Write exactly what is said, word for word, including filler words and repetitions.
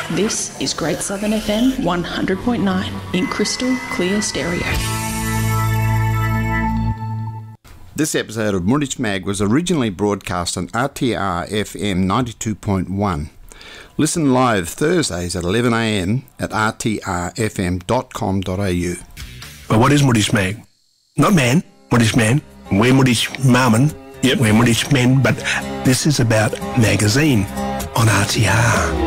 This is Great Southern F M one hundred point nine in crystal clear stereo. This episode of Moorish Mag was originally broadcast on R T R F M ninety-two point one. Listen live Thursdays at eleven a m at r t r f m dot com dot a u. But what is Moorish Mag? Not man, Moorish man. We're Moorish Marmon. Yep. We're Moorish men, but this is about magazine on R T R.